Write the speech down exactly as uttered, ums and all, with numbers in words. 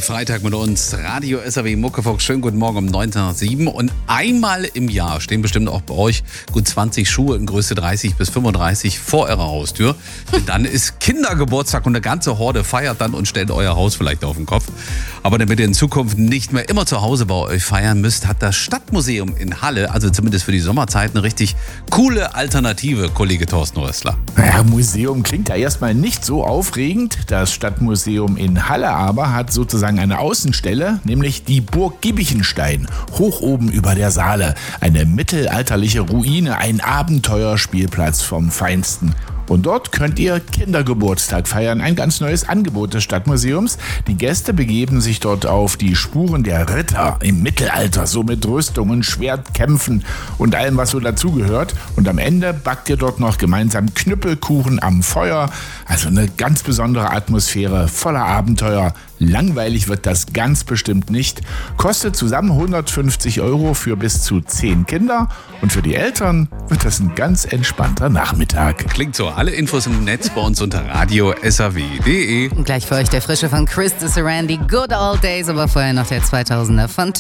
Freitag mit uns. Radio S R W Muckefuck. Schönen guten Morgen um neun nach sieben. Und einmal im Jahr stehen bestimmt auch bei euch gut zwanzig Schuhe in Größe dreißig bis fünfunddreißig vor eurer Haustür. Denn dann ist Kindergeburtstag und eine ganze Horde feiert dann und stellt euer Haus vielleicht auf den Kopf. Aber damit ihr in Zukunft nicht mehr immer zu Hause bei euch feiern müsst, hat das Stadtmuseum in Halle, also zumindest für die Sommerzeit, eine richtig coole Alternative, Kollege Thorsten Rössler. Naja, Museum klingt ja erstmal nicht so aufregend. Das Stadtmuseum in Halle aber hat sozusagen eine Außenstelle, nämlich die Burg Giebichenstein, hoch oben über der Saale. Eine mittelalterliche Ruine, ein Abenteuerspielplatz vom Feinsten. Und dort könnt ihr Kindergeburtstag feiern, ein ganz neues Angebot des Stadtmuseums. Die Gäste begeben sich dort auf die Spuren der Ritter im Mittelalter, so mit Rüstungen, Schwertkämpfen und allem, was so dazugehört. Und am Ende backt ihr dort noch gemeinsam Knüppelkuchen am Feuer. Also eine ganz besondere Atmosphäre, voller Abenteuer. Langweilig wird das ganz bestimmt nicht. Kostet zusammen hundertfünfzig Euro für bis zu zehn Kinder. Und für die Eltern wird das ein ganz entspannter Nachmittag. Klingt so. Alle Infos im Netz bei uns unter radio s r w punkt d e. Gleich für euch der Frische von Chris de Sarandi, Good Old Days, aber vorher noch der zweitausender von